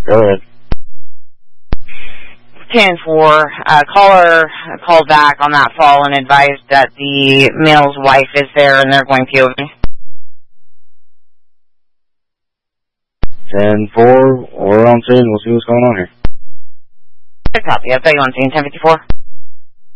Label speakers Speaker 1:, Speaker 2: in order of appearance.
Speaker 1: Go ahead.
Speaker 2: 10-4. Caller called back on that fall and advised that the male's wife is there and they're going POV.
Speaker 1: 10-4. We're on scene. We'll see what's going on here.
Speaker 2: Good copy. I'll tell you on scene. 1054.